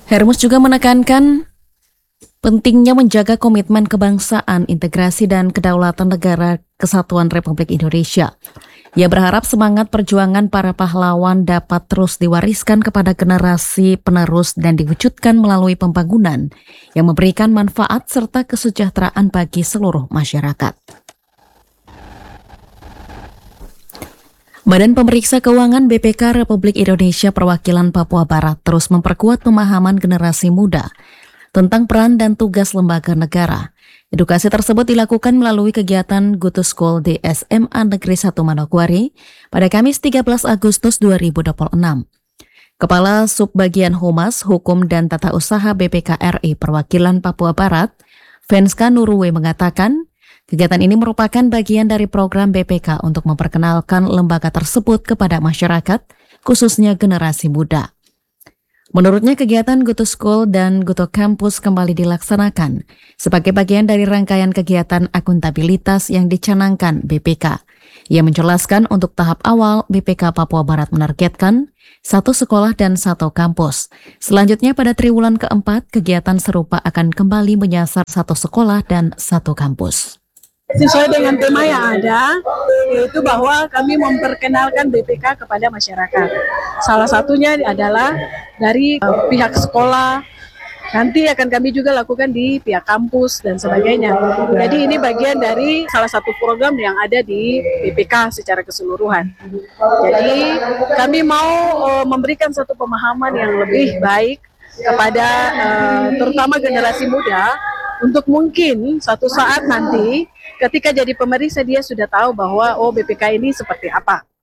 Hermus juga menekankan pentingnya menjaga komitmen kebangsaan, integrasi dan kedaulatan negara Kesatuan Republik Indonesia. Ia berharap semangat perjuangan para pahlawan dapat terus diwariskan kepada generasi penerus dan diwujudkan melalui pembangunan yang memberikan manfaat serta kesejahteraan bagi seluruh masyarakat. Badan Pemeriksa Keuangan BPK Republik Indonesia Perwakilan Papua Barat terus memperkuat pemahaman generasi muda tentang peran dan tugas lembaga negara. Edukasi tersebut dilakukan melalui kegiatan Go to School di SMA Negeri 1 Manokwari pada Kamis 13 Agustus 2026. Kepala Subbagian Humas, Hukum dan Tata Usaha BPK RI Perwakilan Papua Barat, Venska Nuruwe mengatakan, kegiatan ini merupakan bagian dari program BPK untuk memperkenalkan lembaga tersebut kepada masyarakat, khususnya generasi muda. Menurutnya kegiatan Go to School dan Go to Campus kembali dilaksanakan sebagai bagian dari rangkaian kegiatan akuntabilitas yang dicanangkan BPK. Ia menjelaskan untuk tahap awal BPK Papua Barat menargetkan 1 sekolah dan 1 kampus. Selanjutnya pada triwulan keempat kegiatan serupa akan kembali menyasar 1 sekolah dan 1 kampus. Sesuai dengan tema yang ada, yaitu bahwa kami memperkenalkan BPK kepada masyarakat. Salah satunya adalah dari pihak sekolah, nanti akan kami juga lakukan di pihak kampus dan sebagainya. Jadi ini bagian dari salah satu program yang ada di BPK secara keseluruhan. Jadi kami mau memberikan satu pemahaman yang lebih baik kepada terutama generasi muda, untuk mungkin suatu saat nanti ketika jadi pemeriksa dia sudah tahu bahwa BPK ini seperti apa.